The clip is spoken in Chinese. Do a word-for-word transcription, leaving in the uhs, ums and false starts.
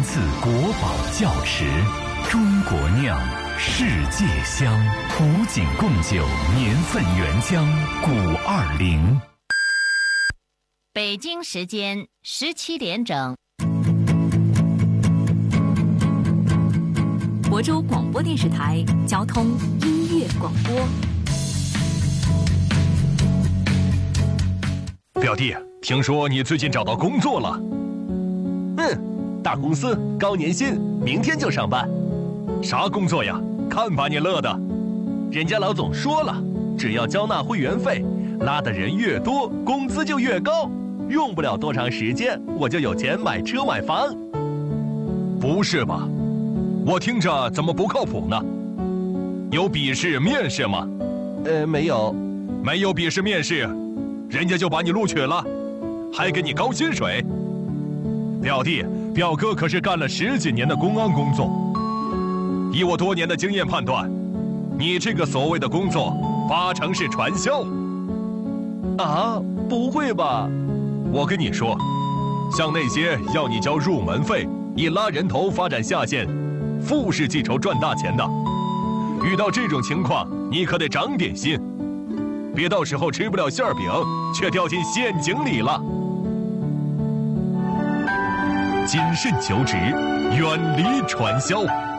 自国宝窖池，中国酿，世界香。古井贡酒年份原浆古二零。 北京时间十七点整。 亳州广播电视台交通音乐广播。 表弟，听说你最近找到工作了？ 嗯，大公司，高年薪，明天就上班。 啥工作呀？看把你乐的！ 人家老总说了，只要交纳会员费，拉的人越多，工资就越高。用不了多长时间，我就有钱买车买房。 不是吧？我听着怎么不靠谱呢？有笔试面试吗？ 呃，没有。 没有笔试面试，人家就把你录取了，还给你高薪水。表弟，表哥可是干了十几年的公安工作，以我多年的经验判断，你这个所谓的工作，八成是传销。 啊，不会吧？ 我跟你说，像那些要你交入门费，以拉人头发展下线，富士记仇赚大钱的，遇到这种情况，你可得长点心，别到时候吃不了馅饼，却掉进陷阱里了。谨慎求职，远离传销。